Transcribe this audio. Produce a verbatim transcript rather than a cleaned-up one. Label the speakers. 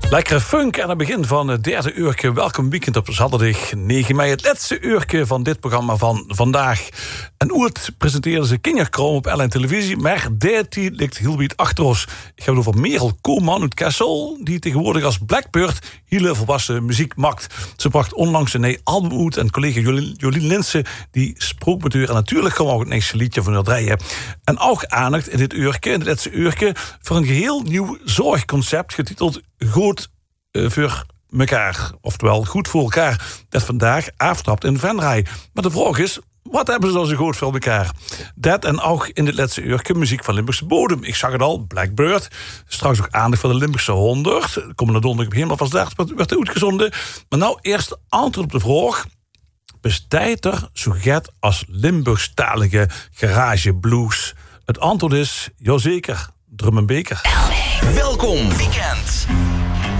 Speaker 1: Lekkere funk aan het begin van het derde uurtje. Welkom weekend op zaterdag negen mei. Het laatste uurtje van dit programma van vandaag. En ooit presenteerden ze Kinderkroon op L N Televisie. Maar dit ligt heel iets achter ons. Ik heb het over Merel Koolman uit Kessel, die tegenwoordig als Blackbird hele volwassen muziek maakt. Ze bracht onlangs een nieuw album uit. En collega Jolien, Jolien Linsen, die sprak met u. En natuurlijk kwam ook het nieuwste liedje van haar draaien. En ook aandacht in dit uurtje, in het laatste uurtje, voor een geheel nieuw zorgconcept getiteld Goed uh, voor mekaar. Oftewel, goed voor elkaar. Dat vandaag aftrapt in Venray. Maar de vraag is, wat hebben ze dan zo goed voor elkaar? Dat en ook in het laatste uurtje muziek van Limburgse bodem. Ik zag het al, Blackbird. Straks ook aandacht voor de Limburgse honderd. Komende donderdag op helemaal vastdag werd er uitgezonden. Maar nou eerst antwoord op de vraag. Bestaat er zo get als Limburgstalige garage blues? Het antwoord is, jazeker, Drum en Beker.
Speaker 2: Welkom, weekend